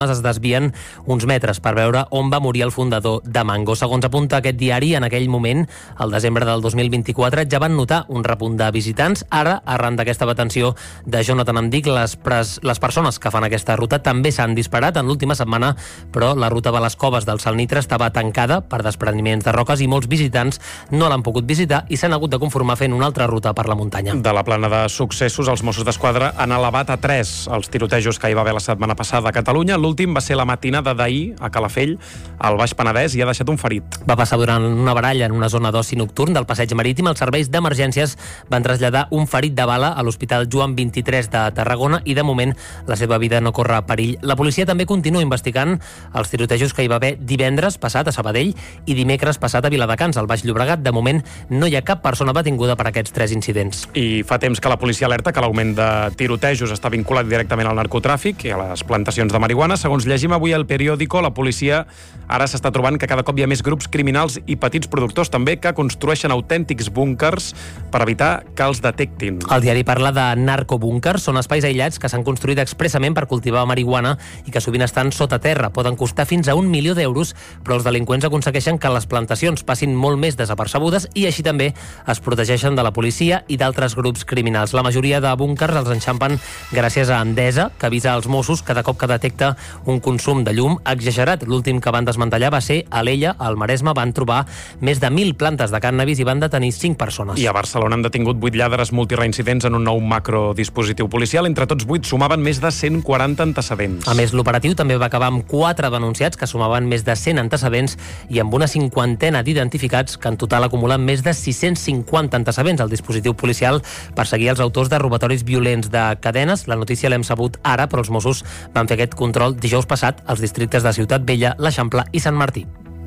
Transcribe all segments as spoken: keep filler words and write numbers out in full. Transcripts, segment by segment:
es desvien uns metres per veure on va morir el fundador de Mango. Segons apunta aquest diari, en aquell moment, al desembre del dos mil vint-i-quatre, ja van notar un repunt de visitants. Ara, arran d'aquesta detenció de Jonathan Emdic, les, pres, les persones que fan aquesta ruta també s'han disparat en l'última setmana, però la ruta de les coves del Salnitre estava tancada per despreniments de roques i molts visitants no l'han pogut visitar i s'han hagut de conformar fent una altra ruta per la muntanya. De la plana de successos, els Mossos d'Esquadra han elevat a tres els tirotejos que hi va haver la setmana passada a Catalunya. L'últim va ser la matinada d'ahir a Calafell, al Baix Penedès, i ha deixat un ferit. Va passar durant una baralla en una zona d'oci nocturn del passeig marítim. Els serveis d'emergències van traslladar un ferit de bala a l'Hospital Joan vint-i-tres de Tarragona i, de moment, la seva vida no corre perill. La policia també continua investigant els tirotejos que hi va haver divendres passat a Sabadell i dimecres passat a Viladecans, al Baix Llobregat. De moment, no hi ha cap persona detinguda per aquests tres incidents. I fa temps que la policia alerta que l'augment de tirotejos està vinculat directament al narcotràfic i a les plantacions de marihuana. Segons llegim avui al periòdico, la policia ara s'està trobant que cada cop hi ha més grups criminals i petits productors també que construeixen autèntics búnkers per evitar que els detectin. El diari parla de narcobúnkers. Són espais aïllats que s'han construït expressament per cultivar marihuana i que sovint estan sota terra. Poden costar fins a un milió d'euros, però els delinqüents aconsegueixen que les plantacions passin molt més desapercebudes i així també es protegeixen de la policia i d'altres grups criminals. La majoria de búnkers els enxampen gràcies a Endesa, que avisa als Mossos cada cop que detecta un consum de llum exagerat. L'últim que van desmantellar va ser a l'Ella, al Maresme. Van trobar més de mil plantes de cànnabis i van detenir cinc persones. I a Barcelona han detingut vuit lladres multireincidents en un nou macrodispositiu policial. Entre tots vuit sumaven més de cent quaranta antecedents. A més, l'operatiu també va acabar amb quatre denunciats que sumaven més de cent antecedents i amb una cinquantena d'identificats que en total acumulen més de sis-cents cinquanta antecedents. El dispositiu policial perseguia els autors de robatoris violents de cadenes. La notícia l'hem sabut ara, però els Mossos van fer aquest control dijous passat als districtes de Ciutat Vella, l'Eixample i Sant Martí.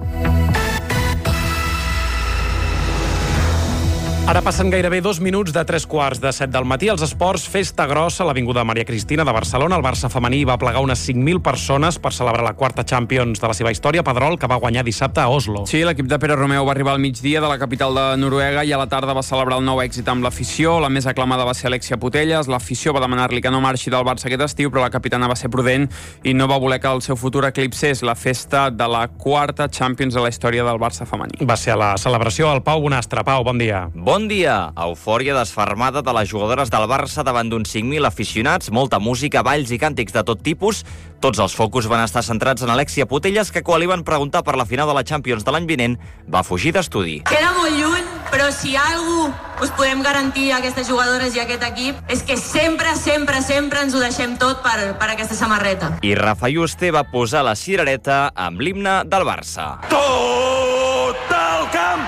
Ara passen gairebé dos minuts de tres quarts de set del matí. Els esports, festa grossa a l'Avinguda Maria Cristina de Barcelona. El Barça femení va plegar unes cinc mil persones per celebrar la quarta Champions de la seva història. Pedrol, que va guanyar dissabte a Oslo. Sí, l'equip de Pere Romeu va arribar al migdia de la capital de Noruega i a la tarda va celebrar el nou èxit amb l'afició. La més aclamada va ser Alexia Putellas. L'afició va demanar-li que no marxi del Barça aquest estiu, però la capitana va ser prudent i no va voler que el seu futur eclipsés la festa de la quarta Champions de la història del Barça femení. Va ser a la celebració al Pau Bonastre. Pau, bon dia. Bon dia. Eufòria desfermada de les jugadores del Barça davant d'uns cinc mil aficionats, molta música, balls i càntics de tot tipus. Tots els focus van estar centrats en Alexia Putellas, que quan li van preguntar per la final de la Champions de l'any vinent, va fugir d'estudi. Queda molt lluny, però si algú us podem garantir a aquestes jugadores i a aquest equip és que sempre, sempre, sempre ens ho deixem tot per, per aquesta samarreta. I Rafa Juste va posar la cirereta amb l'himne del Barça. Tot el camp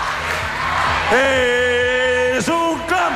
és un camp.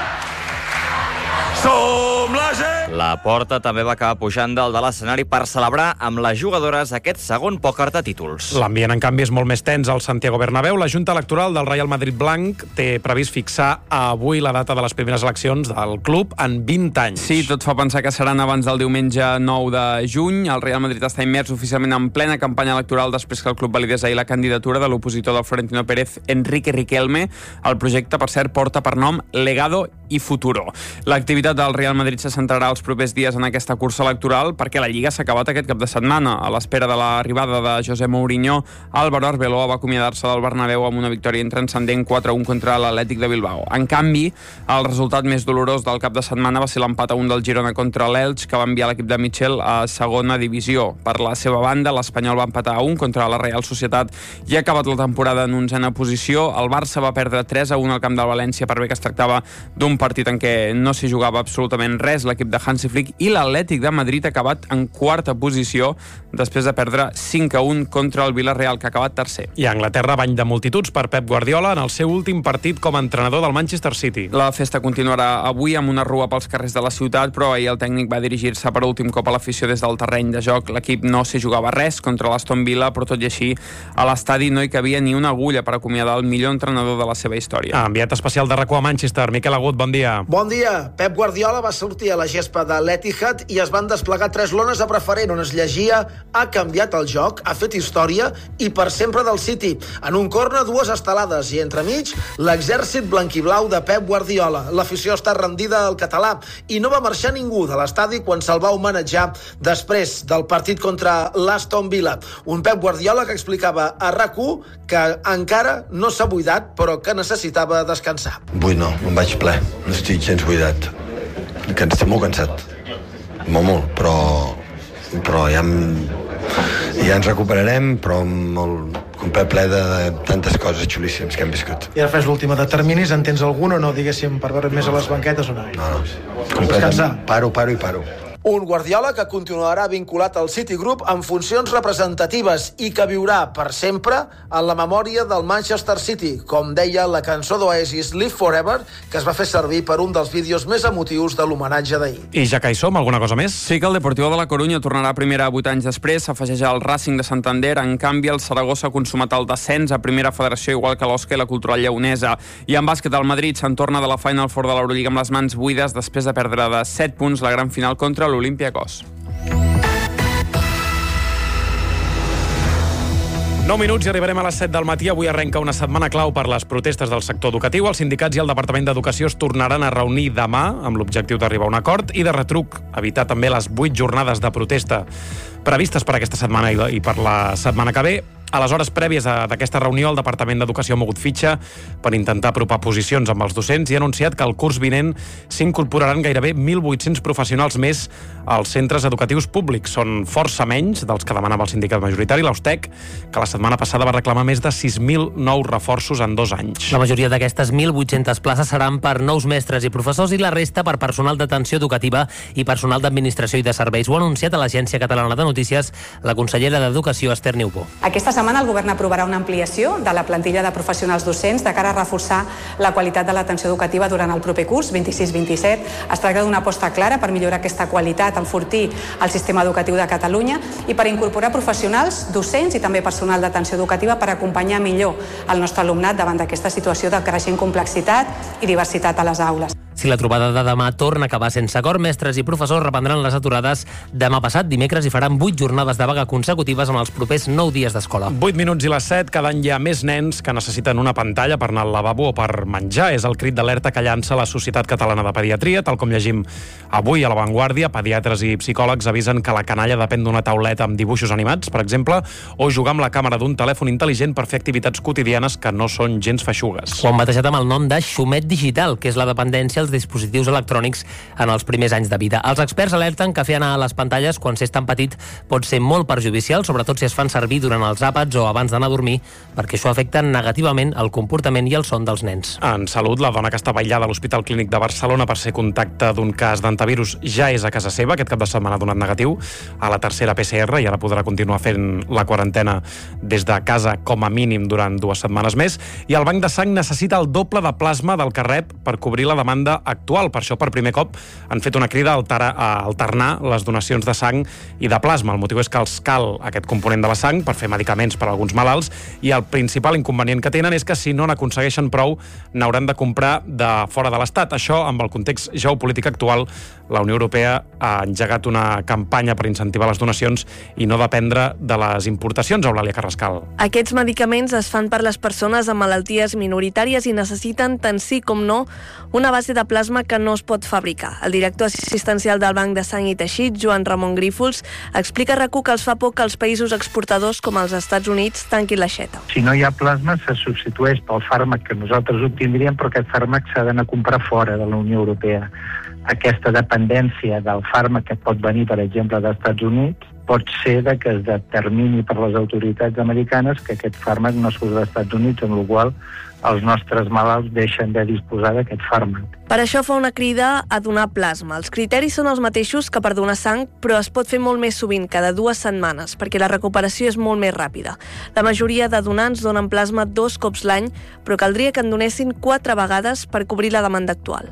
Som la gent. La Porta també va acabar pujant dalt de l'escenari per celebrar amb les jugadores aquest segon pòquer de títols. L'ambient, en canvi, és molt més tens al Santiago Bernabéu. La Junta Electoral del Real Madrid Blanc té previst fixar avui la data de les primeres eleccions del club en vint anys. Sí, tot fa pensar que seran abans del diumenge nou de juny. El Real Madrid està immers oficialment en plena campanya electoral després que el club validés ahir la candidatura de l'opositor del Florentino Pérez, Enrique Riquelme. El projecte, per cert, porta per nom Legado i Futuro. L'activitat del Real Madrid se centrarà els propers dies en aquesta cursa electoral perquè la Lliga s'ha acabat aquest cap de setmana. A l'espera de l'arribada de José Mourinho, Álvaro Arbeloa va acomiadar-se del Bernabéu amb una victòria intranscendent quatre a un contra l'Atlètic de Bilbao. En canvi, el resultat més dolorós del cap de setmana va ser l'empat a un del Girona contra l'Elx, que va enviar l'equip de Michel a segona divisió. Per la seva banda, l'Espanyol va empatar a un contra la Real Societat i ha acabat la temporada en onzena posició. El Barça va perdre tres a un al camp del València per bé que es tractava d'un partit en què no s'hi jugava absolutament res. L'equip de Hansi Flick i l'Atlètic de Madrid ha acabat en quarta posició després de perdre cinc a un contra el Villarreal, que ha acabat tercer. I a Anglaterra, bany de multituds per Pep Guardiola en el seu últim partit com a entrenador del Manchester City. La festa continuarà avui amb una rua pels carrers de la ciutat, però ahir el tècnic va dirigir-se per últim cop a l'afició des del terreny de joc. L'equip no s'hi jugava res contra l'Aston Villa, però tot i així a l'estadi no hi cabia ni una agulla per acomiadar el millor entrenador de la seva història. Ah, enviat especial de RAC u a Manchester, Miquel Agut, bon dia. Bon dia. Pep Guardiola va sortir a la gespa de l'Etihad i es van desplegar tres lones a preferent on es llegia "Ha canviat el joc, ha fet història i per sempre del City". En un corna, dues estelades i entremig l'exèrcit blanquiblau de Pep Guardiola. L'afició està rendida al català i no va marxar ningú de l'estadi quan se'l va homenatjar després del partit contra l'Aston Villa. Un Pep Guardiola que explicava a RAC u que encara no s'ha buidat però que necessitava descansar. Buit no, em vaig ple, no estic gens buidat. Que estic molt cansat, molt, molt, però, però ja, em, ja ens recuperarem, però molt, un ple ple de tantes coses xulíssimes que hem viscut. I ara fes l'última de terminis, en tens algun o no, diguéssim, per veure més a les banquetes o no? No, no, completament, paro, paro i paro. Un Guardiola que continuarà vinculat al City Group en funcions representatives i que viurà per sempre en la memòria del Manchester City, com deia la cançó d'Oasis Live Forever, que es va fer servir per un dels vídeos més emotius de l'homenatge d'ahir. I ja que hi som, alguna cosa més? Sí que el Deportivo de la Corunya tornarà a primera vuit anys després, s'afegeix al Racing de Santander. En canvi, el Saragossa ha consumat el descens a primera federació, igual que l'Osca i la Cultural Lleonesa. I en bàsquet, el Madrid se'n torna de la Final Four de l'Eurolliga amb les mans buides després de perdre de set punts la gran final contra l'Olympiacos. nou minuts i arribarem a les set del matí. Avui arrenca una setmana clau per les protestes del sector educatiu. Els sindicats i el Departament d'Educació es tornaran a reunir demà amb l'objectiu d'arribar a un acord i de retruc evitar també les vuit jornades de protesta previstes per aquesta setmana i per la setmana que ve. A les hores prèvies d'aquesta reunió, el Departament d'Educació ha mogut fitxa per intentar apropar posicions amb els docents i ha anunciat que el curs vinent s'incorporaran gairebé mil vuit-cents professionals més als centres educatius públics. Són força menys dels que demanava el sindicat majoritari, l'Austec, que la setmana passada va reclamar més de sis mil nous reforços en dos anys. La majoria d'aquestes mil vuit-centes places seran per nous mestres i professors i la resta per personal d'atenció educativa i personal d'administració i de serveis. Ho ha anunciat a l'Agència Catalana de Notícies la consellera d'Educació, Esther Niubó. Aquesta setmana el govern aprovarà una ampliació de la plantilla de professionals docents de cara a reforçar la qualitat de l'atenció educativa durant el proper curs vint-i-sis vint-i-set. Es tracta d'una aposta clara per millorar aquesta qualitat, enfortir el sistema educatiu de Catalunya i per incorporar professionals docents i també personal d'atenció educativa per acompanyar millor el nostre alumnat davant d'aquesta situació de creixent complexitat i diversitat a les aules. Si la trobada de demà torna a acabar sense acord, mestres i professors reprendran les aturades demà passat, dimecres, i faran vuit jornades de vaga consecutives en els propers nou dies d'escola. vuit minuts i les set, cada any hi ha més nens que necessiten una pantalla per anar al lavabo o per menjar. És el crit d'alerta que llança la Societat Catalana de Pediatria. Tal com llegim avui a La Vanguardia, pediatres i psicòlegs avisen que la canalla depèn d'una tauleta amb dibuixos animats, per exemple, o jugar amb la càmera d'un telèfon intel·ligent per fer activitats quotidianes que no són gens feixugues. Ho han batejat amb el nom de xumet digital, que és la dependència als dispositius electrònics en els primers anys de vida. Els experts alerten que fer anar a les pantalles quan s'és tan petit pot ser molt perjudicial, sobretot si es fan servir durant els àpats o abans d'anar a dormir, perquè això afecta negativament el comportament i el son dels nens. En salut, la dona que està aïllada a l'Hospital Clínic de Barcelona per ser contacte d'un cas d'antivirus ja és a casa seva. Aquest cap de setmana ha donat negatiu a la tercera P C R i ara podrà continuar fent la quarantena des de casa com a mínim durant dues setmanes més. I el Banc de Sang necessita el doble de plasma del que rep per cobrir la demanda actual. Per això, per primer cop, han fet una crida a alterar, a alternar les donacions de sang i de plasma. El motiu és que els cal aquest component de la sang per fer medicaments per a alguns malalts i el principal inconvenient que tenen és que si no n'aconsegueixen prou n'hauran de comprar de fora de l'Estat. Això, amb el context geopolític actual, la Unió Europea ha engegat una campanya per incentivar les donacions i no dependre de les importacions. Eulàlia Carrascal. Aquests medicaments es fan per les persones amb malalties minoritàries i necessiten, tant sí com no, una base de plasma que no es pot fabricar. El director assistencial del Banc de Sang i Teixit, Joan Ramon Grífols, explica a RAC u que els fa por que els països exportadors com els Estats Units tanquin l'aixeta. Si no hi ha plasma, se substitueix pel fàrmac que nosaltres obtindríem, però aquest fàrmac s'ha d'anar a comprar fora de la Unió Europea. Aquesta dependència del fàrmac que pot venir, per exemple, dels Estats Units, pot ser de que es determini per les autoritats americanes que aquest fàrmac no surt dels Estats Units, amb la qual cosa els nostres malalts deixen de disposar d'aquest fàrmac. Per això fa una crida a donar plasma. Els criteris són els mateixos que per donar sang, però es pot fer molt més sovint, cada dues setmanes, perquè la recuperació és molt més ràpida. La majoria de donants donen plasma dos cops l'any, però caldria que en donessin quatre vegades per cobrir la demanda actual.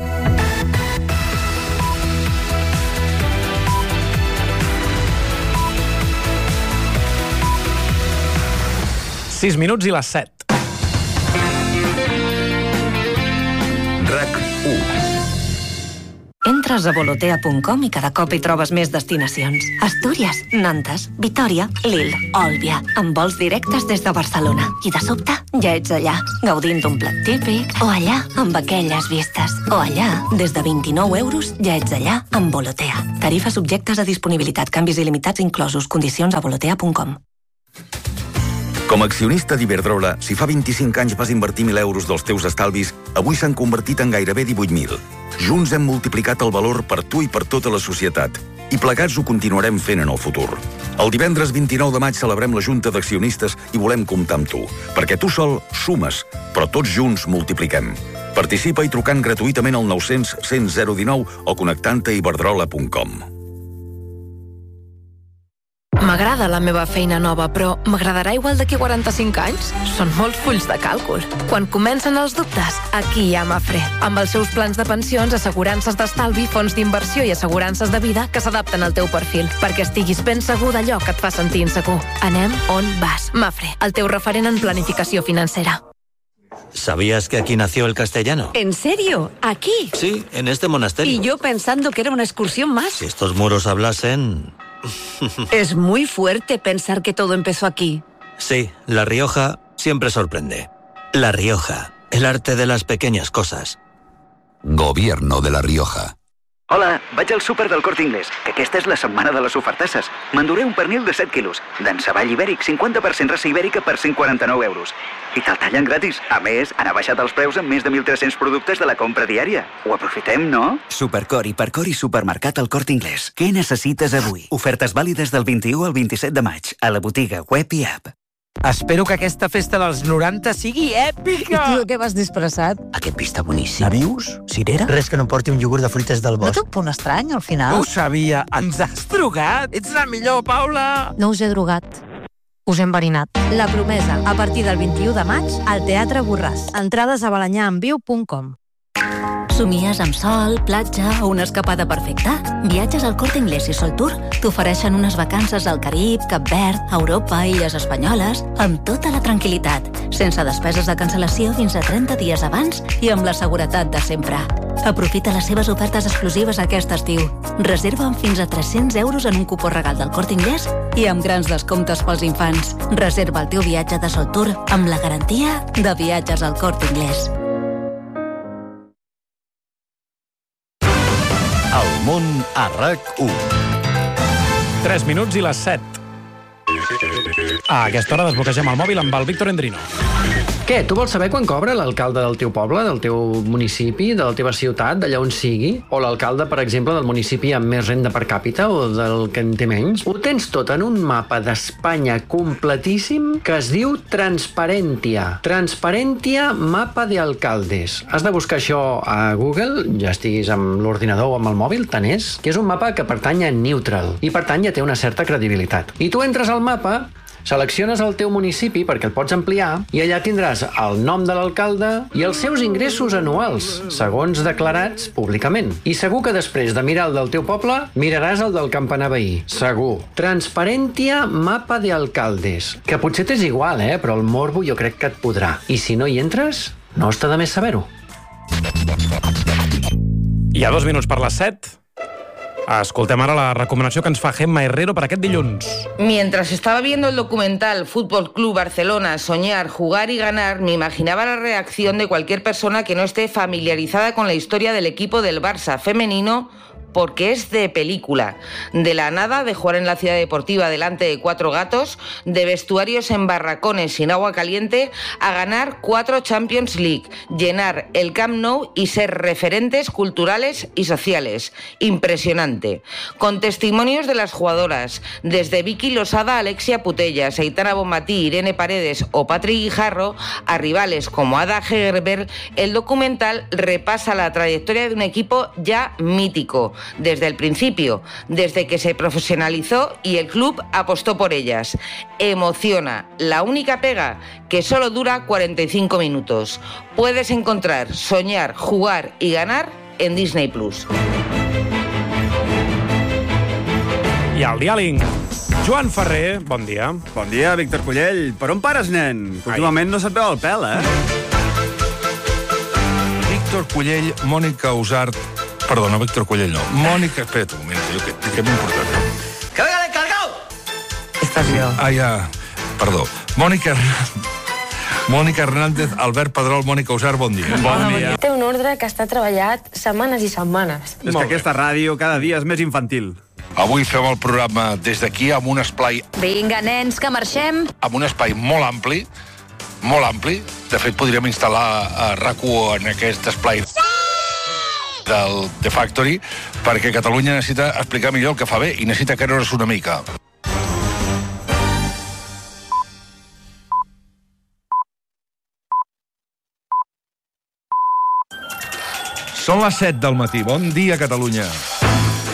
sis minuts i les set. RAC u. Entres a volotea punt com i cada cop hi trobes més destinacions. Astúries, Nantes, Vitòria, Lille, Òlbia, amb vols directes des de Barcelona. I de sobte ja ets allà, gaudint d'un plat típic, o allà, amb aquelles vistes, o allà, des de vint-i-nou euros ja ets allà, amb Volotea. Tarifes subjectes a disponibilitat, canvis il·limitats inclosos, condicions a volotea punt com. Com a accionista d'Iberdrola, si fa vint-i-cinc anys vas invertir mil euros dels teus estalvis, avui s'han convertit en gairebé divuit mil. Junts hem multiplicat el valor per tu i per tota la societat. I plegats ho continuarem fent en el futur. El divendres vint-i-nou de maig celebrem la Junta d'Accionistes i volem comptar amb tu. Perquè tu sol sumes, però tots junts multipliquem. Participa i trucant gratuïtament al nou cents cent zero dinou o connectant-te a iberdrola punt com. M'agrada la meva feina nova, però m'agradarà igual d'aquí quaranta-cinc anys? Són molts fulls de càlcul. Quan comencen els dubtes, aquí hi ha Mafre. Amb els seus plans de pensions, assegurances d'estalvi, fons d'inversió i assegurances de vida que s'adapten al teu perfil, perquè estiguis ben segur d'allò que et fa sentir insegur. Anem on vas. Mafre, el teu referent en planificació financera. ¿Sabías que aquí nació el castellano? ¿En serio? ¿Aquí? Sí, en este monasterio. Y yo pensando que era una excursión más. Si estos muros hablasen... Es muy fuerte pensar que todo empezó aquí. Sí, La Rioja siempre sorprende. La Rioja, el arte de las pequeñas cosas. Gobierno de La Rioja. Hola, vaig al súper del Corte Inglés, que aquesta és la setmana de les ofertasses. M'enduré un pernil de set quilos, d'enceball ibèric, cinquanta per cent raça ibèrica per cent quaranta-nou euros. I te'l tallen gratis. A més, han abaixat els preus en més de mil tres-cents productes de la compra diària. Ho aprofitem, no? Supercor, Hipercor i Supermercat al Corte Inglés. Què necessites avui? Ofertes vàlides del vint-i-u al vint-i-set de maig, a la botiga web i app. Espero que aquesta festa dels noranta sigui èpica! I tu què vas disfressat? Aquest vi està boníssim. Navius? Cirera? Res que no porti un iogurt de fruites del bosc. No té un punt estrany, al final? Ho sabia! Ens has drogat! Ets la millor, Paula! No us he drogat. Us he enverinat. La Promesa, a partir del vint-i-u de maig, al Teatre Borràs. Entrades a balanyaenviu punt com. Somies amb sol, platja o una escapada perfecta? Viatges al Corte Inglés i Sol Tour t'ofereixen unes vacances al Carib, Cap Verd, Europa, Illes Espanyoles, amb tota la tranquil·litat, sense despeses de cancel·lació fins a trenta dies abans i amb la seguretat de sempre. Aprofita les seves ofertes exclusives aquest estiu. Reserva amb fins a tres-cents euros en un cupó regal del Corte Inglés i amb grans descomptes pels infants. Reserva el teu viatge de Sol Tour amb la garantia de Viatges al Corte Inglés. El món a RAC u. tres minuts i les set. A aquesta hora desbloquegem el mòbil amb el Víctor Endrino. Què, tu vols saber quan cobra l'alcalde del teu poble, del teu municipi, de la teva ciutat, d'allà on sigui? O l'alcalde, per exemple, del municipi amb més renda per càpita o del que en té menys? Ho tens tot en un mapa d'Espanya completíssim que es diu Transparentia. Transparentia Mapa de Alcaldes. Has de buscar això a Google, ja estiguis amb l'ordinador o amb el mòbil, tant és, que és un mapa que pertany a Neutral i per tant ja té una certa credibilitat. I tu entres al mapa, selecciones el teu municipi perquè el pots ampliar i allà tindràs el nom de l'alcalde i els seus ingressos anuals, segons declarats públicament. I segur que després de mirar el del teu poble, miraràs el del campanar veí. Segur. Transparentia Mapa de Alcaldes. Que potser t'és igual, eh? Però el morbo jo crec que et podrà. I si no hi entres, no està de més saber-ho. Hi ha dos minuts per les set. Escoltem ara la recomanació que ens fa Gemma Herrero per aquest dilluns. Mientras estaba viendo el documental Fútbol Club Barcelona, Soñar, Jugar y Ganar, me imaginaba la reacción de cualquier persona que no esté familiarizada con la historia del equipo del Barça femenino, porque es de película. De la nada, de jugar en la ciudad deportiva delante de cuatro gatos, de vestuarios en barracones sin agua caliente, a ganar cuatro Champions League, llenar el Camp Nou y ser referentes culturales y sociales. Impresionante. Con testimonios de las jugadoras, desde Vicky Losada, Alexia Putellas, Aitana Bonmatí, Irene Paredes o Patri Guijarro, a rivales como Ada Hegerberg, el documental repasa la trayectoria de un equipo ya mítico, desde el principio, desde que se profesionalizó y el club apostó por ellas. Emociona. La única pega, que solo dura cuarenta y cinco minutos. Puedes encontrar Soñar, Jugar y Ganar en Disney Plus. I al diàleg, Joan Ferrer, bon dia. Bon dia, Víctor Cullell. Per on pares, nen? Últimament no se't veu el pèl, eh? Víctor Cullell, Mònica Usart Perdona, Víctor Cullell, no. Mònica, espera't un moment, jo, que, que m'he importat. ¡Que venga el encargado! Estàs jo. Ah, ja, perdó. Mònica... Mònica Hernández, Albert Pedrol, Mònica Usar, bon dia. Bon dia. Té un ordre que està treballat setmanes i setmanes. És que aquesta ràdio cada dia és més infantil. Avui fem el programa des d'aquí amb un esplai... Vinga, nens, que marxem. Amb un espai molt ampli, molt ampli. De fet, podríem instal·lar a RAC u en aquest esplai del The Factory, perquè Catalunya necessita explicar millor el que fa bé i necessita creure's una mica. Són les set del matí. Bon dia, Catalunya.